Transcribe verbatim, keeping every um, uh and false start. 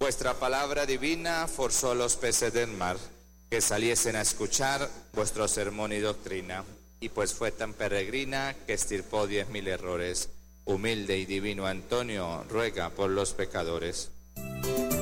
Vuestra palabra divina forzó los peces del mar, que saliesen a escuchar vuestro sermón y doctrina. Y pues fue tan peregrina que estirpó diez mil errores. Humilde y divino Antonio, ruega por los pecadores.